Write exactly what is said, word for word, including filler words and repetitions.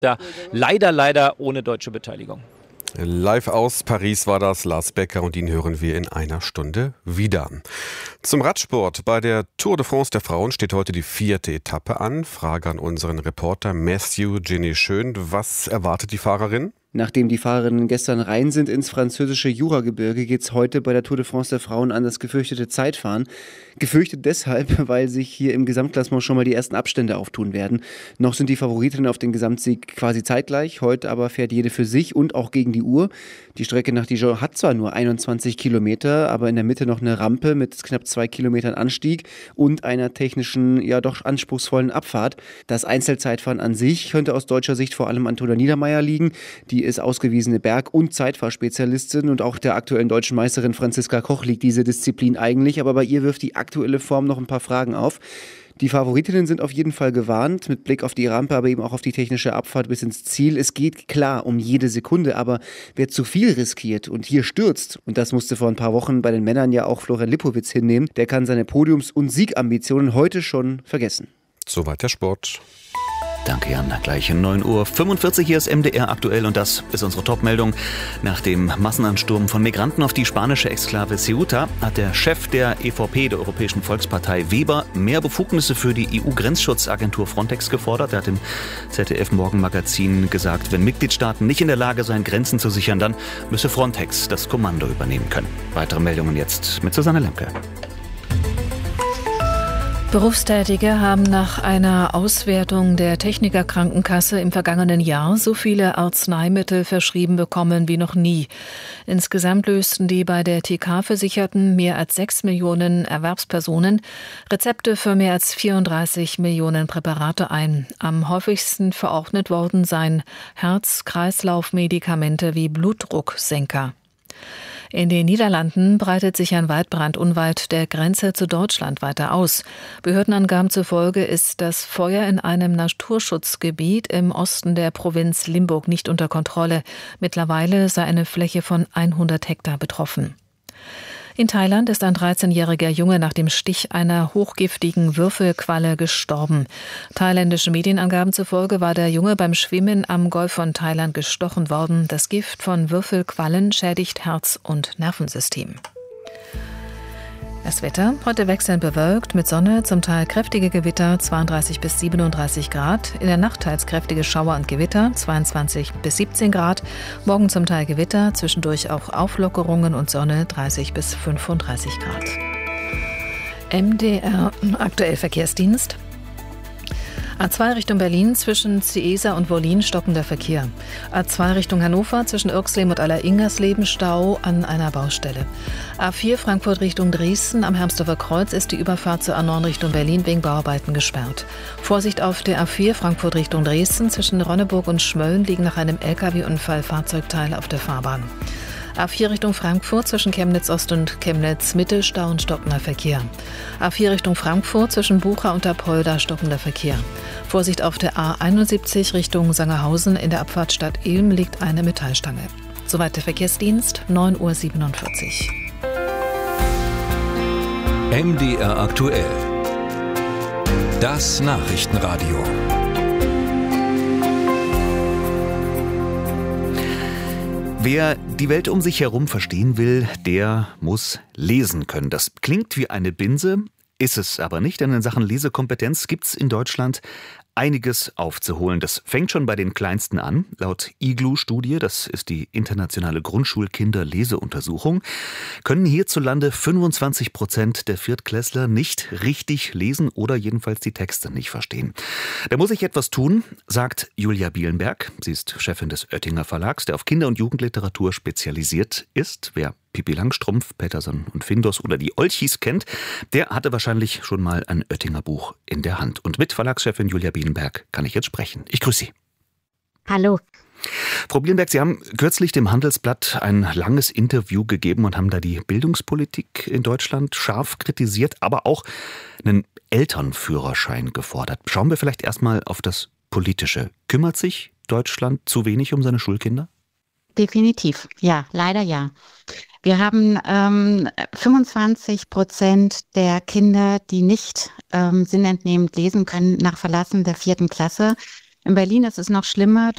Da leider, leider ohne deutsche Beteiligung. Live aus Paris war das Lars Becker und ihn hören wir in einer Stunde wieder. Zum Radsport. Bei der Tour de France der Frauen steht heute die vierte Etappe an. Frage an unseren Reporter Matthew Ginny Schön. Was erwartet die Fahrerin? Nachdem die Fahrerinnen gestern rein sind ins französische Juragebirge, geht es heute bei der Tour de France der Frauen an das gefürchtete Zeitfahren. Gefürchtet deshalb, weil sich hier im Gesamtklassement schon mal die ersten Abstände auftun werden. Noch sind die Favoritinnen auf den Gesamtsieg quasi zeitgleich. Heute aber fährt jede für sich und auch gegen die Uhr. Die Strecke nach Dijon hat zwar nur einundzwanzig Kilometer, aber in der Mitte noch eine Rampe mit knapp zwei Kilometern Anstieg und einer technischen, ja doch anspruchsvollen Abfahrt. Das Einzelzeitfahren an sich könnte aus deutscher Sicht vor allem an Antonia Niedermeyer liegen. Die ist ausgewiesene Berg- und Zeitfahrspezialistin und auch der aktuellen deutschen Meisterin Franziska Koch liegt diese Disziplin eigentlich, aber bei ihr wirft die aktuelle Form noch ein paar Fragen auf. Die Favoritinnen sind auf jeden Fall gewarnt, mit Blick auf die Rampe, aber eben auch auf die technische Abfahrt bis ins Ziel. Es geht klar um jede Sekunde, aber wer zu viel riskiert und hier stürzt, und das musste vor ein paar Wochen bei den Männern ja auch Florian Lipowitz hinnehmen, der kann seine Podiums- und Siegambitionen heute schon vergessen. Soweit der Sport. Danke, Jan. Gleich um neun Uhr fünfundvierzig. Hier ist M D R aktuell und das ist unsere Topmeldung. Nach dem Massenansturm von Migranten auf die spanische Exklave Ceuta hat der Chef der E V P, der Europäischen Volkspartei, Weber, mehr Befugnisse für die E U-Grenzschutzagentur Frontex gefordert. Er hat im Z D F-Morgenmagazin gesagt, wenn Mitgliedstaaten nicht in der Lage seien, Grenzen zu sichern, dann müsse Frontex das Kommando übernehmen können. Weitere Meldungen jetzt mit Susanne Lemke. Berufstätige haben nach einer Auswertung der Technikerkrankenkasse im vergangenen Jahr so viele Arzneimittel verschrieben bekommen wie noch nie. Insgesamt lösten die bei der T K-Versicherten mehr als sechs Millionen Erwerbspersonen Rezepte für mehr als vierunddreißig Millionen Präparate ein. Am häufigsten verordnet worden seien Herz-Kreislauf-Medikamente wie Blutdrucksenker. In den Niederlanden breitet sich ein Waldbrand unweit der Grenze zu Deutschland weiter aus. Behördenangaben zufolge ist das Feuer in einem Naturschutzgebiet im Osten der Provinz Limburg nicht unter Kontrolle. Mittlerweile sei eine Fläche von hundert Hektar betroffen. In Thailand ist ein dreizehnjähriger Junge nach dem Stich einer hochgiftigen Würfelqualle gestorben. Thailändische Medienangaben zufolge war der Junge beim Schwimmen am Golf von Thailand gestochen worden. Das Gift von Würfelquallen schädigt Herz- und Nervensystem. Das Wetter, heute wechselnd bewölkt mit Sonne, zum Teil kräftige Gewitter, zweiunddreißig bis siebenunddreißig Grad. In der Nacht teils kräftige Schauer und Gewitter, zweiundzwanzig bis siebzehn Grad. Morgen zum Teil Gewitter, zwischendurch auch Auflockerungen und Sonne, dreißig bis fünfunddreißig Grad. M D R aktuell Verkehrsdienst. A zwei Richtung Berlin zwischen Ciesa und Wollin stockender Verkehr. A zwei Richtung Hannover zwischen Irxleben und Aller-Ingersleben Stau an einer Baustelle. A vier Frankfurt Richtung Dresden am Hermsdorfer Kreuz ist die Überfahrt zur A neun Richtung Berlin wegen Bauarbeiten gesperrt. Vorsicht auf der A vier Frankfurt Richtung Dresden zwischen Ronneburg und Schmölln liegen nach einem L K W-Unfall Fahrzeugteile auf der Fahrbahn. A vier Richtung Frankfurt zwischen Chemnitz Ost und Chemnitz Mitte Stau und stockender Verkehr. A vier Richtung Frankfurt zwischen Bucha und Apolda stockender Verkehr. Vorsicht auf der A einundsiebzig Richtung Sangerhausen in der Abfahrtsstadt Ilm liegt eine Metallstange. Soweit der Verkehrsdienst, neun Uhr siebenundvierzig. M D R aktuell. Das Nachrichtenradio. Wer die Welt um sich herum verstehen will, der muss lesen können. Das klingt wie eine Binse, ist es aber nicht, denn in Sachen Lesekompetenz gibt es in Deutschland einiges aufzuholen. Das fängt schon bei den Kleinsten an. Laut I G L U-Studie, das ist die internationale Grundschulkinder-Leseuntersuchung, können hierzulande fünfundzwanzig Prozent der Viertklässler nicht richtig lesen oder jedenfalls die Texte nicht verstehen. Da muss ich etwas tun, sagt Julia Bielenberg. Sie ist Chefin des Oettinger Verlags, der auf Kinder- und Jugendliteratur spezialisiert ist. Wer Pippi Langstrumpf, Peterson und Findus oder die Olchis kennt, der hatte wahrscheinlich schon mal ein Oettinger Buch in der Hand. Und mit Verlagschefin Julia Bielenberg kann ich jetzt sprechen. Ich grüße Sie. Hallo. Frau Bielenberg, Sie haben kürzlich dem Handelsblatt ein langes Interview gegeben und haben da die Bildungspolitik in Deutschland scharf kritisiert, aber auch einen Elternführerschein gefordert. Schauen wir vielleicht erstmal auf das Politische. Kümmert sich Deutschland zu wenig um seine Schulkinder? Definitiv, ja, leider ja. Wir haben ähm, fünfundzwanzig Prozent der Kinder, die nicht ähm, sinnentnehmend lesen können nach Verlassen der vierten Klasse. In Berlin ist es noch schlimmer.